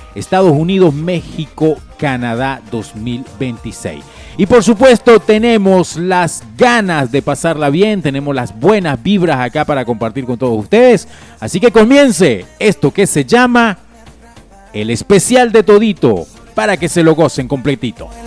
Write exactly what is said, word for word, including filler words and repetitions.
Estados Unidos, México, Canadá dos mil veintiséis. Y por supuesto tenemos las ganas de pasarla bien, tenemos las buenas vibras acá para compartir con todos ustedes. Así que comience esto que se llama el especial de todito, para que se lo gocen completito.